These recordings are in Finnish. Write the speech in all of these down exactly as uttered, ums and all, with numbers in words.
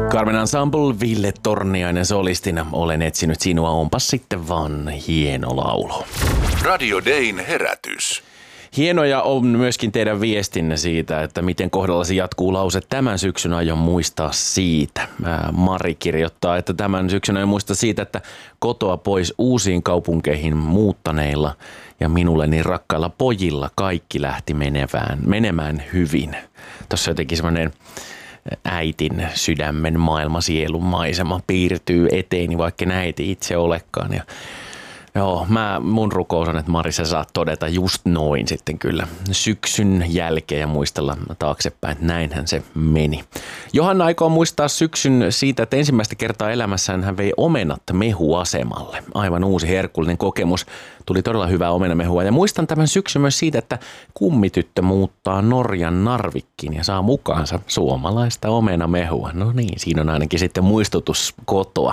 Carmen Ensemble, Ville Torniainen solistina. Olen etsinyt sinua, onpas sitten vaan hieno laulu. Radio Dayn herätys. Hienoja on myöskin teidän viestinne siitä, että miten kohdallasi jatkuu lause tämän syksyn aion muistaa siitä. Mari kirjoittaa, että tämän syksyn aion muistaa siitä, että kotoa pois uusiin kaupunkeihin muuttaneilla ja minulle niin rakkailla pojilla kaikki lähti menevään, menemään hyvin. Tuossa jotenkin semmoinen äitin sydämen maailma, sielun maisema piirtyy eteeni, vaikka äiti itse olekaan. Ja joo, mä, mun rukous on, että Mari, sä saat todeta just noin sitten kyllä syksyn jälkeen ja muistella taaksepäin, että näinhän se meni. Johanna aikoo muistaa syksyn siitä, että ensimmäistä kertaa elämässään hän vei omenat mehuasemalle. Aivan uusi herkullinen kokemus. Tuli todella hyvää omenamehua ja muistan tämän syksyn myös siitä, että kummityttö muuttaa Norjan Narvikkiin ja saa mukaansa suomalaista omenamehua. No niin, siinä on ainakin sitten muistutus kotoa.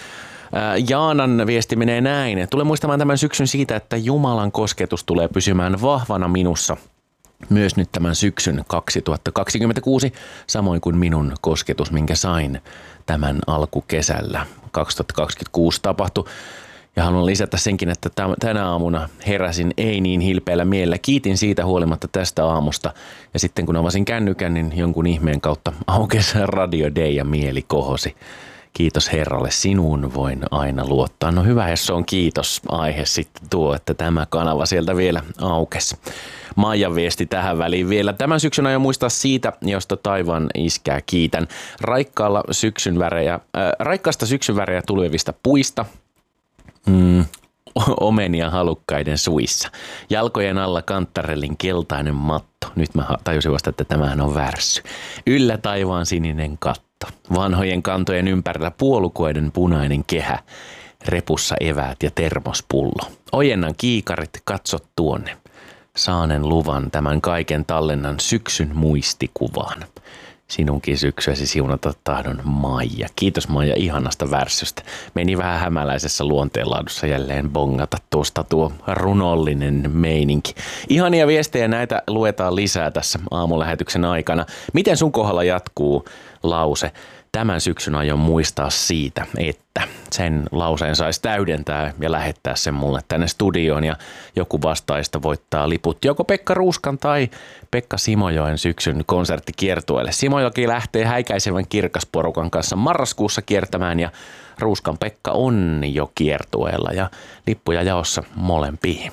Jaanan viesti menee näin. Tule muistamaan tämän syksyn siitä, että Jumalan kosketus tulee pysymään vahvana minussa myös nyt tämän syksyn kaksituhattakaksikymmentäkuusi, samoin kuin minun kosketus, minkä sain tämän alkukesällä kaksituhattakaksikymmentäkuusi tapahtui. Ja haluan lisätä senkin, että tänä aamuna heräsin ei niin hilpeällä mielellä. Kiitin siitä huolimatta tästä aamusta. Ja sitten kun avasin kännykän, niin jonkun ihmeen kautta aukesi Radio Day ja mieli kohosi. Kiitos Herralle, sinuun voin aina luottaa. No hyvä, jos on kiitos aihe sitten tuo, että tämä kanava sieltä vielä aukesi. Maijan viesti tähän väliin vielä. Tämän syksyn aion muistaa siitä, josta taivaan iskää kiitän. Raikkaalla syksyn värejä, äh, raikkaasta syksyn värejä tulevista puista. Mm, omenia halukkaiden suissa. Jalkojen alla kanttarellin keltainen matto. Nyt mä tajusin vasta, että tämähän on värssy. Yllä taivaan sininen katto. Vanhojen kantojen ympärillä puolukoiden punainen kehä. Repussa eväät ja termospullo. Ojennan kiikarit, katso tuonne. Saanen luvan tämän kaiken tallennan syksyn muistikuvaan. Sinunkin syksyäsi siunata tahdon, Maija. Kiitos Maija ihanasta värssystä. Meni vähän hämäläisessä luonteenlaadussa jälleen bongata tuosta tuo runollinen meininki. Ihania viestejä, näitä luetaan lisää tässä aamulähetyksen aikana. Miten sun kohdalla jatkuu lause? Tämän syksyn aion muistaa siitä, että sen lauseen saisi täydentää ja lähettää sen mulle tänne studioon ja joku vastaista voittaa liput joko Pekka Ruuskan tai Pekka Simojoen syksyn konserttikiertueelle. Simojoki lähtee häikäisevän kirkasporukan kanssa marraskuussa kiertämään ja Ruuskan Pekka on jo kiertueella ja lippuja jaossa molempiin.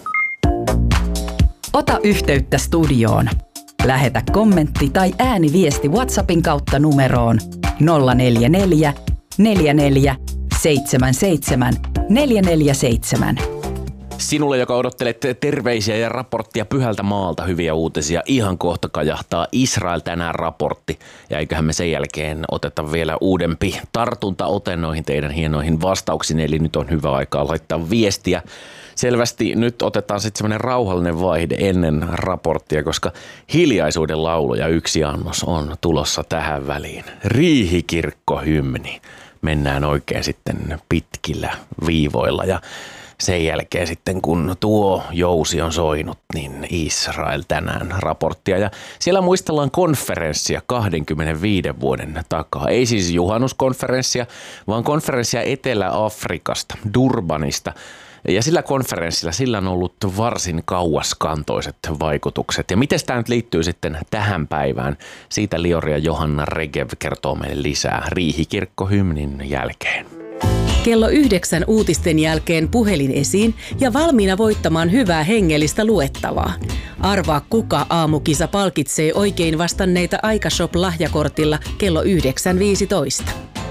Ota yhteyttä studioon. Lähetä kommentti tai ääniviesti WhatsAppin kautta numeroon nolla neljä neljä, neljä neljä, seitsemän seitsemän, neljä neljä seitsemän. Sinulle, joka odottelet terveisiä ja raporttia Pyhältä maalta, hyviä uutisia, ihan kohta kajahtaa Israel tänään raportti. Ja eiköhän me sen jälkeen oteta vielä uudempi tartuntaote noihin teidän hienoihin vastauksiin, eli nyt on hyvä aikaa laittaa viestiä. Selvästi nyt otetaan sitten semmoinen rauhallinen vaihde ennen raporttia, koska hiljaisuuden laulu ja yksi annos on tulossa tähän väliin. Riihikirkkohymni. Mennään oikein sitten pitkillä viivoilla ja sen jälkeen sitten kun tuo jousi on soinut, niin Israel tänään raporttia. Ja siellä muistellaan konferenssia kaksikymmentäviisi vuoden takaa. Ei siis juhannuskonferenssia, vaan konferenssia Etelä-Afrikasta, Durbanista. Ja sillä konferenssilla sillä on ollut varsin kauaskantoiset vaikutukset. Ja miten tämä nyt liittyy sitten tähän päivään? Siitä Liori ja Johanna Regev kertoo meille lisää riihikirkkohymnin jälkeen. Kello yhdeksän uutisten jälkeen puhelin esiin ja valmiina voittamaan hyvää hengellistä luettavaa. Arvaa, kuka aamukisa palkitsee oikein vastanneita Aikashop-lahjakortilla kello yhdeksän viisitoista.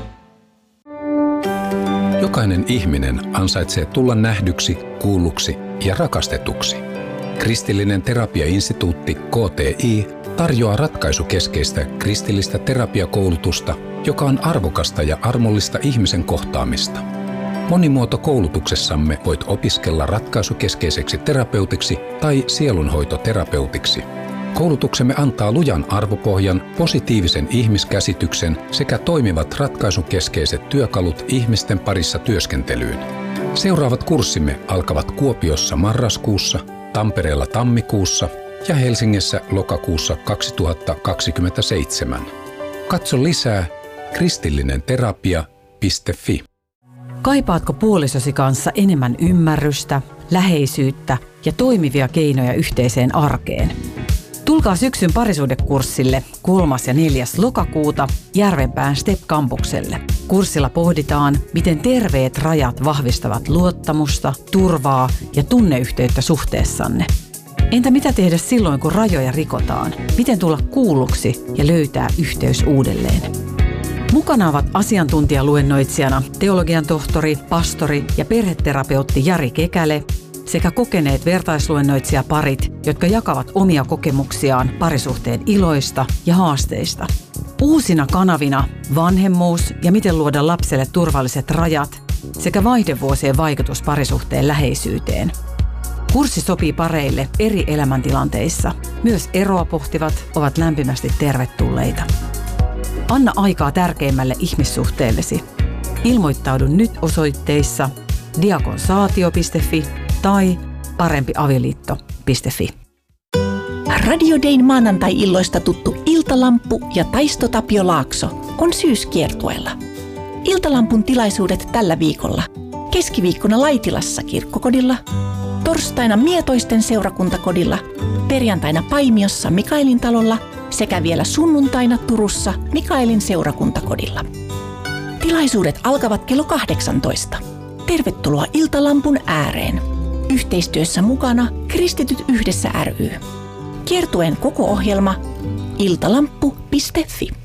Jokainen ihminen ansaitsee tulla nähdyksi, kuulluksi ja rakastetuksi. Kristillinen terapiainstituutti K T I tarjoaa ratkaisukeskeistä kristillistä terapiakoulutusta, joka on arvokasta ja armollista ihmisen kohtaamista. Monimuotokoulutuksessamme voit opiskella ratkaisukeskeiseksi terapeutiksi tai sielunhoitoterapeutiksi. Koulutuksemme antaa lujan arvopohjan, positiivisen ihmiskäsityksen sekä toimivat ratkaisukeskeiset työkalut ihmisten parissa työskentelyyn. Seuraavat kurssimme alkavat Kuopiossa marraskuussa, Tampereella tammikuussa ja Helsingissä lokakuussa kaksituhattakaksikymmentäseitsemän. Katso lisää kristillinen terapia piste fi. Kaipaatko puolisosi kanssa enemmän ymmärrystä, läheisyyttä ja toimivia keinoja yhteiseen arkeen? Tulkaa syksyn parisuhdekurssille kolmas ja neljäs lokakuuta Järvenpään Step-kampukselle. Kurssilla pohditaan, miten terveet rajat vahvistavat luottamusta, turvaa ja tunneyhteyttä suhteessanne. Entä mitä tehdä silloin, kun rajoja rikotaan? Miten tulla kuulluksi ja löytää yhteys uudelleen? Mukana ovat asiantuntijaluennoitsijana teologian tohtori, pastori ja perheterapeutti Jari Kekäle sekä kokeneet vertaisluennoitsijaparit, jotka jakavat omia kokemuksiaan parisuhteen iloista ja haasteista. Uusina kanavina vanhemmuus ja miten luoda lapselle turvalliset rajat sekä vaihdevuosien vaikutus parisuhteen läheisyyteen. Kurssi sopii pareille eri elämäntilanteissa. Myös eroa pohtivat ovat lämpimästi tervetulleita. Anna aikaa tärkeimmälle ihmissuhteellesi. Ilmoittaudu nyt osoitteissa diakonsaatio piste fi tai parempiavioliitto piste fi. Radio Dayn maanantai-illoista tuttu Iltalamppu ja Taisto Tapio Laakso on syyskiertueella. Iltalampun tilaisuudet tällä viikolla. Keskiviikkona Laitilassa kirkkokodilla, torstaina Mietoisten seurakuntakodilla, perjantaina Paimiossa Mikaelin talolla sekä vielä sunnuntaina Turussa Mikaelin seurakuntakodilla. Tilaisuudet alkavat kello kahdeksantoista. Tervetuloa Iltalampun ääreen. Yhteistyössä mukana Kristityt yhdessä ry. Kiertueen koko ohjelma iltalamppu piste fi.